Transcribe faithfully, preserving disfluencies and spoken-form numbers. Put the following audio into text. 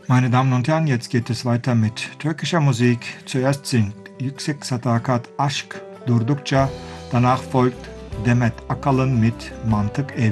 Meine Damen und Herren, jetzt geht es weiter mit türkischer Musik. Zuerst singt Yüksek Sadakat Aşk Durdukça, danach folgt Demet Akalın mit Mantık Ev.